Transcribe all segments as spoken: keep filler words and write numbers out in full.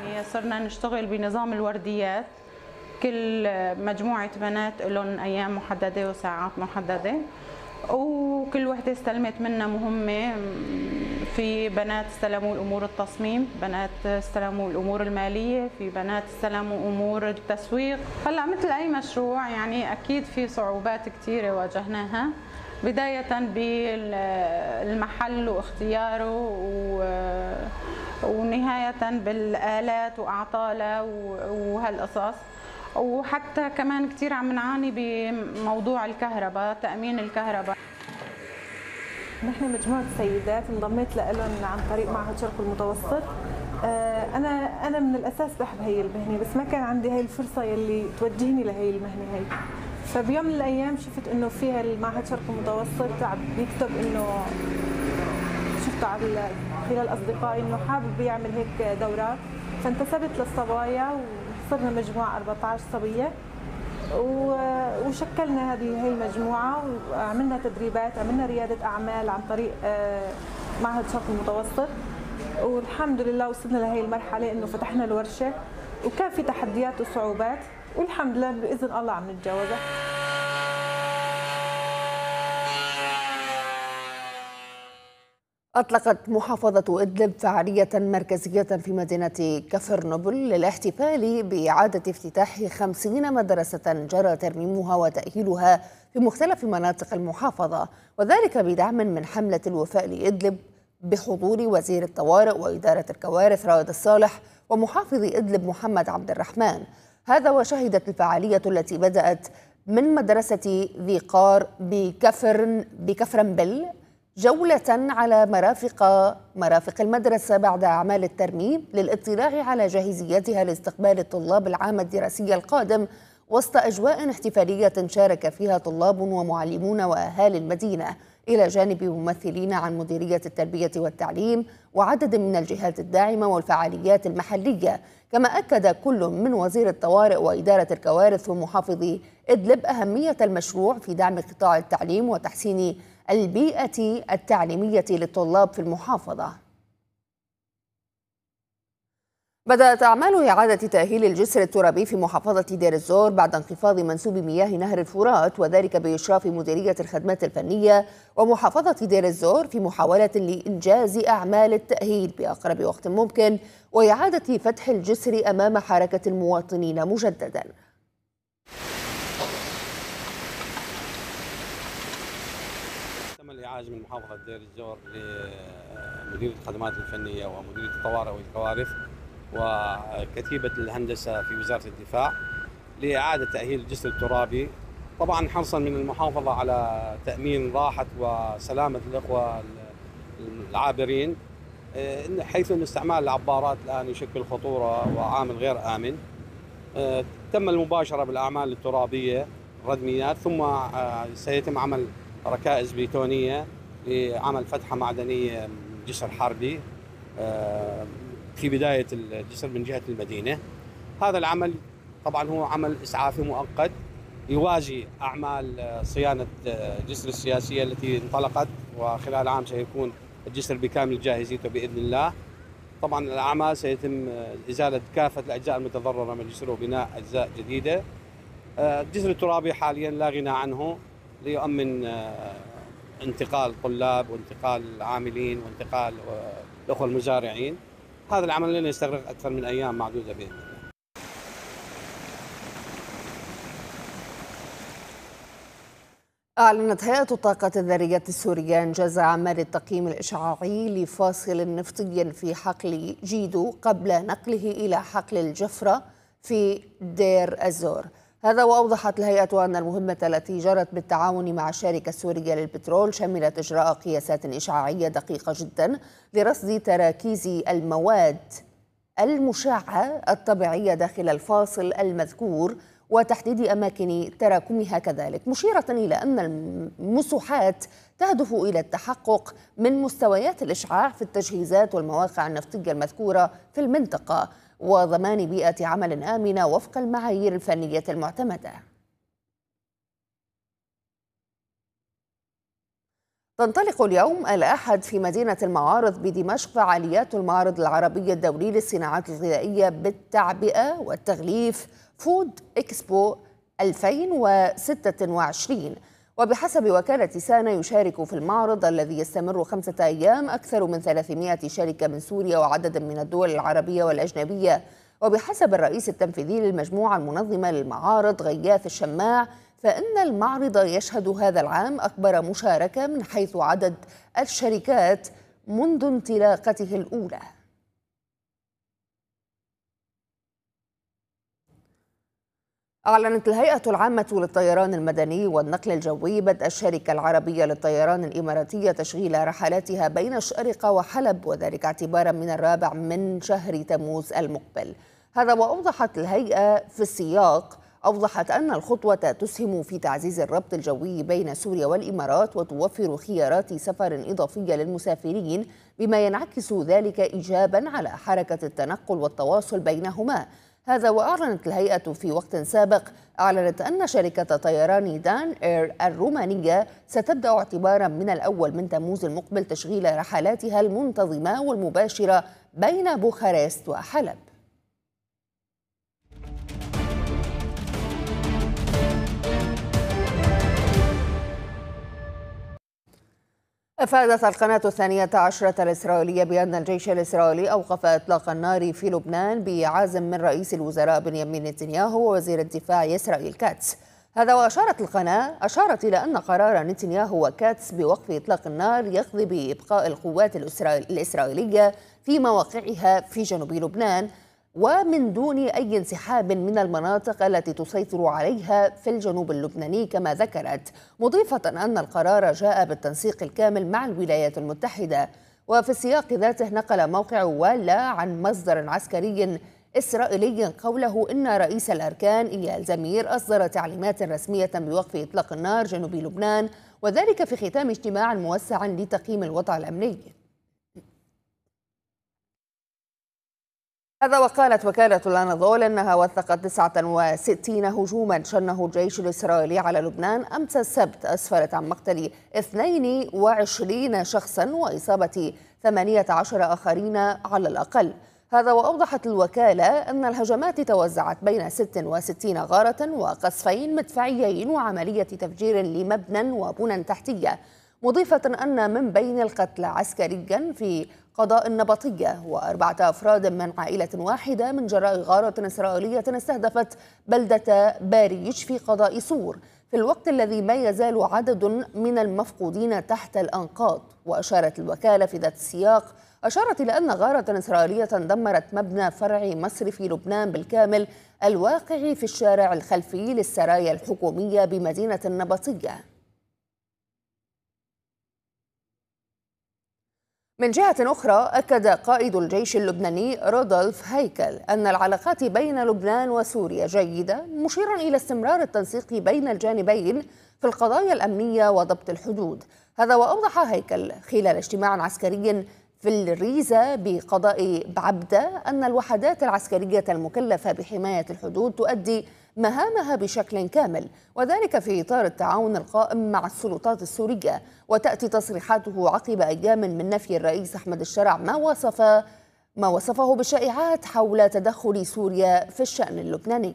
صرنا نشتغل بنظام الورديات، كل مجموعة بنات لهم أيام محددة وساعات محددة، وكل وحدة استلمت منا مهمة. في بنات استلموا الأمور التصميم، بنات استلموا الأمور المالية، في بنات استلموا أمور التسويق. هلا مثل أي مشروع يعني أكيد في صعوبات كثيرة واجهناها، بداية بالمحل واختياره ونهاية بالآلات وأعطالها وهالقصص. وحتى كمان كثير عم نعاني بموضوع الكهرباء، تأمين الكهرباء. نحن مجموعة سيدات انضميت لهم عن طريق معهد شرق المتوسط. أنا أنا من الأساس بحب هي المهنة، بس ما كان عندي هي الفرصة يلي توجهني لهي المهنة هي. فبيوم من الأيام شفت إنه فيها المعهد شرق المتوسط عم بيكتب إنه شفته على خلال أصدقائي إنه حابب يعمل هيك دورات، فانتسبت للصبايا وصرنا مجموعة أربعة عشر صبية، وشكلنا هذه هي المجموعة وعملنا تدريبات، عملنا ريادة أعمال عن طريق معهد شرق المتوسط، والحمد لله وصلنا لهي المرحلة إنه فتحنا الورشة، وكان في تحديات وصعوبات، والحمد لله بإذن الله عم نتجاوزها. أطلقت محافظة إدلب فعالية مركزية في مدينة كفر نوبل للاحتفال بإعادة افتتاح خمسين مدرسة جرى ترميمها وتأهيلها في مختلف مناطق المحافظة، وذلك بدعم من حملة الوفاء لإدلب بحضور وزير الطوارئ وإدارة الكوارث رائد الصالح ومحافظ إدلب محمد عبد الرحمن. هذا وشهدت الفعالية التي بدأت من مدرسة ذي قار بكفر بكفرنبل جولة على مرافق مرافق المدرسة بعد أعمال الترميم للاطلاع على جاهزيتها لاستقبال الطلاب العام الدراسي القادم، وسط أجواء احتفالية شارك فيها طلاب ومعلمون وأهالي المدينة، إلى جانب ممثلين عن مديرية التربية والتعليم وعدد من الجهات الداعمة والفعاليات المحلية. كما أكد كل من وزير الطوارئ وإدارة الكوارث ومحافظ إدلب أهمية المشروع في دعم قطاع التعليم وتحسين البيئة التعليمية للطلاب في المحافظة. بدأت أعمال إعادة تأهيل الجسر الترابي في محافظة دير الزور بعد انخفاض منسوب مياه نهر الفرات، وذلك بإشراف مديرية الخدمات الفنية ومحافظة دير الزور في محاولة لإنجاز أعمال التأهيل بأقرب وقت ممكن وإعادة فتح الجسر أمام حركة المواطنين مجددا. تم الإعاز من محافظة دير الزور لمديرية الخدمات الفنية ومديرية الطوارئ والكوارث وكتيبة الهندسة في وزارة الدفاع لإعادة تأهيل الجسر الترابي، طبعا حرصا من المحافظة على تأمين راحة وسلامة الإخوة العابرين، حيث أن استعمال العبارات الآن يشكل خطورة وعامل غير آمن. تم المباشرة بالأعمال الترابية ردميات، ثم سيتم عمل ركائز بيتونية لعمل فتحة معدنية جسر حربي في بداية الجسر من جهة المدينة. هذا العمل طبعا هو عمل إسعافي مؤقت يوازي أعمال صيانة الجسر السياسية التي انطلقت، وخلال عام سيكون الجسر بكامل جاهزيته بإذن الله. طبعا الأعمال سيتم إزالة كافة الأجزاء المتضررة من الجسر وبناء أجزاء جديدة. الجسر الترابي حاليا لا غنى عنه ليؤمن انتقال الطلاب وانتقال العاملين وانتقال الأخوة المزارعين. هذا العمل لن يستغرق أكثر من أيام معدودة بإذن الله. أعلنت هيئة الطاقة الذرية السورية إنجاز أعمال التقييم الإشعاعي لفاصل نفطي في حقل جيدو قبل نقله إلى حقل الجفرة في دير الزور. هذا وأوضحت الهيئة أن المهمة التي جرت بالتعاون مع الشركة السورية للبترول شملت إجراء قياسات إشعاعية دقيقة جدا لرصد تراكيز المواد المشعة الطبيعية داخل الفاصل المذكور وتحديد أماكن تراكمها كذلك، مشيرة إلى أن المسوحات تهدف إلى التحقق من مستويات الإشعاع في التجهيزات والمواقع النفطية المذكورة في المنطقة وضمان بيئة عمل آمنة وفق المعايير الفنية المعتمدة. تنطلق اليوم الأحد في مدينة المعارض بدمشق فعاليات المعرض العربي الدولي للصناعات الغذائية بالتعبئة والتغليف فود إكسبو ألفين وستة وعشرين. وبحسب وكالة سانا يشارك في المعرض الذي يستمر خمسة أيام أكثر من ثلاثمائة شركة من سوريا وعدد من الدول العربية والأجنبية. وبحسب الرئيس التنفيذي للمجموعة المنظمة للمعارض غياث الشماع فإن المعرض يشهد هذا العام أكبر مشاركة من حيث عدد الشركات منذ انطلاقته الأولى. أعلنت الهيئة العامة للطيران المدني والنقل الجوي بدء الشركة العربية للطيران الإماراتية تشغيل رحلاتها بين الشارقة وحلب، وذلك اعتبارا من الرابع من شهر تموز المقبل. هذا وأوضحت الهيئة في السياق أوضحت أن الخطوة تسهم في تعزيز الربط الجوي بين سوريا والإمارات وتوفر خيارات سفر إضافية للمسافرين، بما ينعكس ذلك إيجابا على حركة التنقل والتواصل بينهما. هذا وأعلنت الهيئة في وقت سابق أعلنت أن شركة طيران دان إير الرومانية ستبدأ اعتبارا من الأول من تموز المقبل تشغيل رحلاتها المنتظمة والمباشرة بين بوخارست وحلب. أفادت القناة الثانية عشرة الإسرائيلية بأن الجيش الإسرائيلي أوقف إطلاق النار في لبنان بعزم من رئيس الوزراء بنيامين نتنياهو ووزير الدفاع إسرائيل كاتس. هذا وأشارت القناة أشارت إلى أن قرار نتنياهو وكاتس بوقف إطلاق النار يقضي بإبقاء القوات الإسرائيلية في مواقعها في جنوب لبنان ومن دون أي انسحاب من المناطق التي تسيطر عليها في الجنوب اللبناني، كما ذكرت، مضيفة أن القرار جاء بالتنسيق الكامل مع الولايات المتحدة. وفي السياق ذاته نقل موقع والا عن مصدر عسكري إسرائيلي قوله إن رئيس الأركان إيال زمير أصدر تعليمات رسمية بوقف إطلاق النار جنوب لبنان، وذلك في ختام اجتماع موسع لتقييم الوضع الأمني. هذا وقالت وكالة الأناضول أنها وثقت تسعة وستين هجوما شنه الجيش الإسرائيلي على لبنان أمس السبت أسفرت عن مقتل اثنين وعشرين شخصا وإصابة ثمانية عشر آخرين على الأقل. هذا وأوضحت الوكالة أن الهجمات توزعت بين ست وستين غارة وقصفين مدفعيين وعملية تفجير لمبنى وبنى تحتية، مضيفة أن من بين القتلى عسكريا في قضاء النبطية وأربعة أفراد من عائلة واحدة من جراء غارة إسرائيلية استهدفت بلدة باريج في قضاء سور، في الوقت الذي ما يزال عدد من المفقودين تحت الأنقاض. وأشارت الوكالة في ذات السياق أشارت إلى أن غارة إسرائيلية دمرت مبنى فرع مصرفي لبنان بالكامل الواقع في الشارع الخلفي للسرايا الحكومية بمدينة النبطية. من جهة أخرى أكد قائد الجيش اللبناني رودولف هيكل أن العلاقات بين لبنان وسوريا جيدة، مشيرا إلى استمرار التنسيق بين الجانبين في القضايا الأمنية وضبط الحدود. هذا وأوضح هيكل خلال اجتماع عسكري في الريزة بقضاء بعبدة أن الوحدات العسكرية المكلفة بحماية الحدود تؤدي مهامها بشكل كامل، وذلك في إطار التعاون القائم مع السلطات السورية. وتأتي تصريحاته عقب أيام من نفي الرئيس أحمد الشرع ما وصف ما وصفه بالشائعات حول تدخل سوريا في الشأن اللبناني.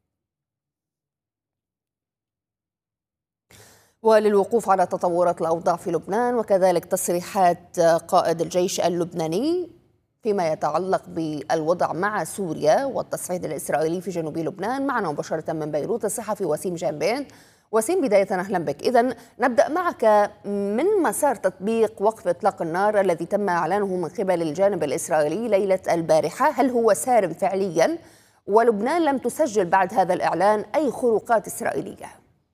وللوقوف على تطورات الأوضاع في لبنان وكذلك تصريحات قائد الجيش اللبناني فيما يتعلق بالوضع مع سوريا والتصعيد الإسرائيلي في جنوب لبنان، معنا مباشرة من بيروت الصحفي وسيم جنبين. وسيم، بداية أهلا بك. إذن نبدأ معك من مسار تطبيق وقف إطلاق النار الذي تم إعلانه من قبل الجانب الإسرائيلي ليلة البارحة، هل هو سار فعليا؟ ولبنان لم تسجل بعد هذا الإعلان أي خروقات إسرائيلية؟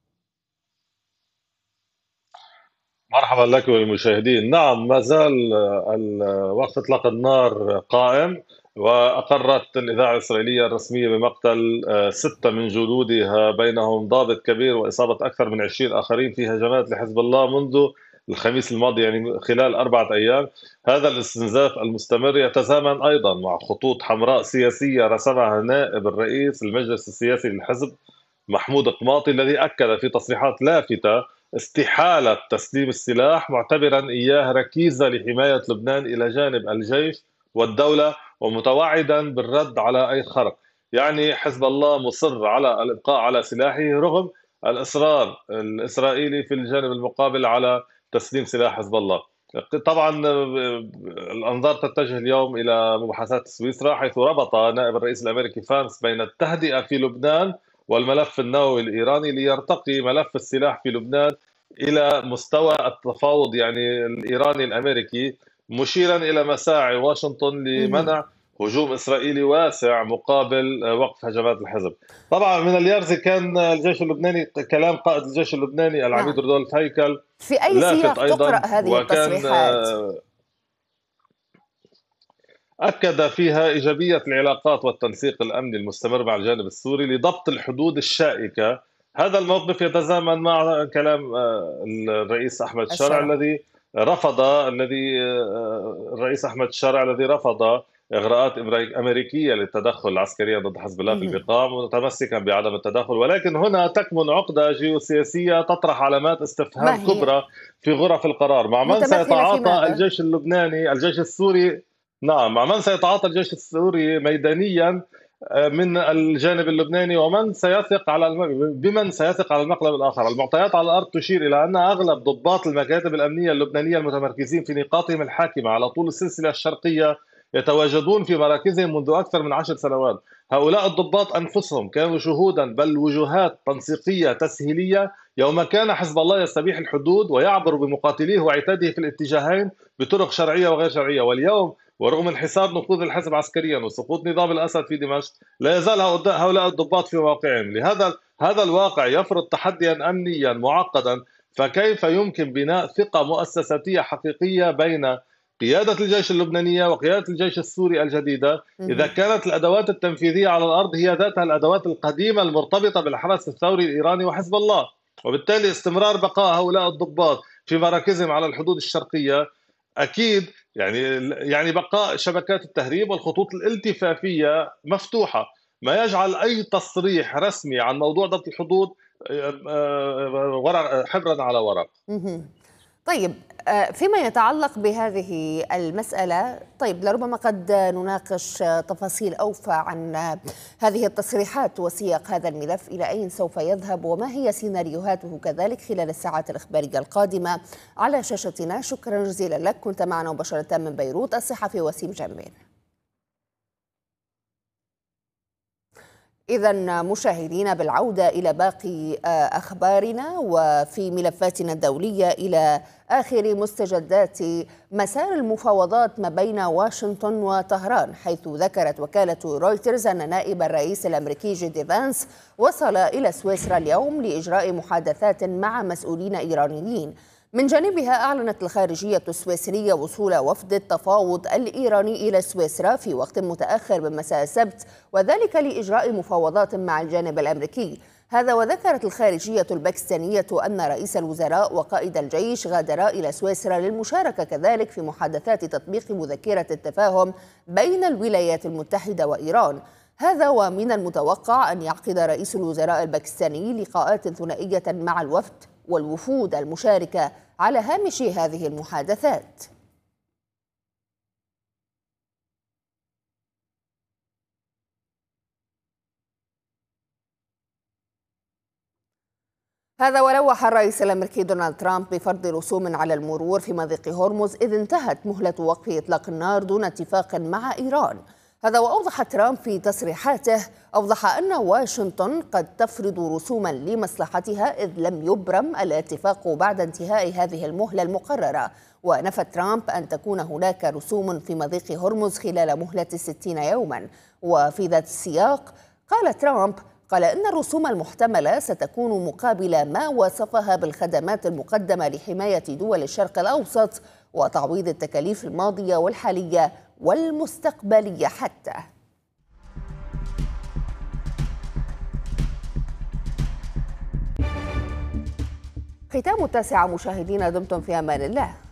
مرحبا لك والمشاهدين. نعم، ما زال وقف إطلاق النار قائم، وأقرت الإذاعة الإسرائيلية الرسمية بمقتل ستة من جنودها بينهم ضابط كبير وإصابة أكثر من عشرين آخرين في هجمات لحزب الله منذ الخميس الماضي، يعني خلال أربعة أيام. هذا الاستنزاف المستمر يتزامن أيضا مع خطوط حمراء سياسية رسمها نائب الرئيس المجلس السياسي للحزب محمود قماطي، الذي أكد في تصريحات لافتة استحالة تسليم السلاح، معتبرا إياه ركيزة لحماية لبنان إلى جانب الجيش والدولة، ومتوعدا بالرد على أي خرق. يعني حزب الله مصر على الإبقاء على سلاحه رغم الإصرار الإسرائيلي في الجانب المقابل على تسليم سلاح حزب الله. طبعا الأنظار تتجه اليوم إلى مباحثات سويسرا، حيث ربط نائب الرئيس الأمريكي فانس بين التهدئة في لبنان والملف النووي الإيراني ليرتقي ملف السلاح في لبنان إلى مستوى التفاوض يعني الإيراني الأمريكي، مشيرا إلى مساعي واشنطن لمنع هجوم إسرائيلي واسع مقابل وقف هجمات الحزب. طبعا من اليرزي كان الجيش اللبناني، كلام قائد الجيش اللبناني العميد نعم. رودولف هيكل في أي سياق تقرأ هذه التصريحات؟ أكد فيها إيجابية العلاقات والتنسيق الأمني المستمر مع الجانب السوري لضبط الحدود الشائكة. هذا الموقف يتزامن مع كلام الرئيس أحمد شرع الذي رفض الذي الرئيس أحمد شرع الذي رفض إغراءات أمريكية للتدخل العسكري ضد حزب الله في المقام، متمسكا بعدم التدخل. ولكن هنا تكمن عقدة جيوسياسية تطرح علامات استفهام كبرى في غرف القرار. مع من سيتعاطى الجيش اللبناني الجيش السوري نعم مع من سيتعاطى الجيش السوري ميدانيا من الجانب اللبناني، ومن سيثق على الم... بمن سيثق على المقلب الآخر. المعطيات على الأرض تشير إلى أن أغلب ضباط المكاتب الأمنية اللبنانية المتمركزين في نقاطهم الحاكمة على طول السلسلة الشرقية يتواجدون في مراكزهم منذ أكثر من عشر سنوات. هؤلاء الضباط أنفسهم كانوا شهودا بل وجهات تنسيقية تسهيلية يوم كان حزب الله يستبيح الحدود ويعبر بمقاتليه وعتاده في الاتجاهين بطرق شرعية وغير شرعية. واليوم ورغم انحسار نفوذ الحزب عسكريا وسقوط نظام الأسد في دمشق، لا يزال هؤلاء الضباط في مواقعهم. لهذا هذا الواقع يفرض تحديا أمنيا معقدا. فكيف يمكن بناء ثقة مؤسساتية حقيقية بين قيادة الجيش اللبنانية وقيادة الجيش السوري الجديدة إذا كانت الأدوات التنفيذية على الأرض هي ذاتها الأدوات القديمة المرتبطة بالحرس الثوري الإيراني وحزب الله؟ وبالتالي استمرار بقاء هؤلاء الضباط في مراكزهم على الحدود الشرقية أكيد يعني يعني بقاء شبكات التهريب والخطوط الالتفافية مفتوحة، ما يجعل أي تصريح رسمي عن موضوع ضبط الحدود حبرا على ورق. طيب فيما يتعلق بهذه المسألة، طيب لربما قد نناقش تفاصيل أوفى عن هذه التصريحات وسياق هذا الملف، إلى أين سوف يذهب وما هي سيناريوهاته كذلك خلال الساعات الإخبارية القادمة على شاشتنا. شكرا جزيلا لك، كنت معنا مباشرة من بيروت الصحفي وسيم جميل. إذا مشاهدينا، بالعودة إلى باقي أخبارنا وفي ملفاتنا الدولية إلى آخر مستجدات مسار المفاوضات ما بين واشنطن وطهران، حيث ذكرت وكالة رويترز أن نائب الرئيس الأمريكي جي دي فانس وصل إلى سويسرا اليوم لإجراء محادثات مع مسؤولين إيرانيين. من جانبها أعلنت الخارجية السويسرية وصول وفد التفاوض الإيراني إلى سويسرا في وقت متأخر من مساء السبت، وذلك لإجراء مفاوضات مع الجانب الأمريكي. هذا وذكرت الخارجية الباكستانية أن رئيس الوزراء وقائد الجيش غادرا إلى سويسرا للمشاركة كذلك في محادثات تطبيق مذكرة التفاهم بين الولايات المتحدة وإيران. هذا ومن المتوقع أن يعقد رئيس الوزراء الباكستاني لقاءات ثنائية مع الوفد والوفود المشاركة على هامش هذه المحادثات. هذا ولوح الرئيس الأمريكي دونالد ترامب بفرض رسوم على المرور في مضيق هرمز إذ انتهت مهلة وقف إطلاق النار دون اتفاق مع إيران. هذا وأوضح ترامب في تصريحاته أوضح أن واشنطن قد تفرض رسوما لمصلحتها إذ لم يبرم الاتفاق بعد انتهاء هذه المهلة المقررة. ونفى ترامب أن تكون هناك رسوم في مضيق هرمز خلال مهلة ستين يوما. وفي ذات السياق قال ترامب قال إن الرسوم المحتملة ستكون مقابل ما وصفها بالخدمات المقدمة لحماية دول الشرق الأوسط وتعويض التكاليف الماضية والحالية والمستقبلية حتى. ختام التاسعة مشاهدينا، دمتم في أمان الله.